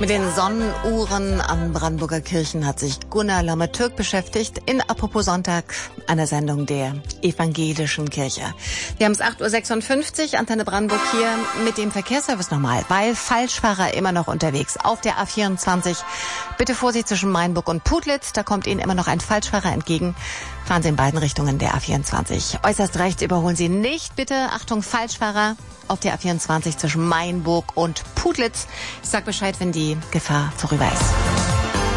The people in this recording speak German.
Mit den Sonnenuhren an Brandenburger Kirchen hat sich Gunnar Lomme-Türk beschäftigt in Apropos Sonntag, einer Sendung der Evangelischen Kirche. Wir haben es 8.56 Uhr, Antenne Brandenburg hier mit dem Verkehrsservice nochmal, weil Falschfahrer immer noch unterwegs auf der A24. Bitte Vorsicht zwischen Mainburg und Putlitz, da kommt Ihnen immer noch ein Falschfahrer entgegen. Fahren Sie in beiden Richtungen der A24. Äußerst rechts überholen Sie nicht, bitte. Achtung, Falschfahrer auf der A24 zwischen Mainburg und Putlitz. Ich sag Bescheid, wenn die Gefahr vorüber ist.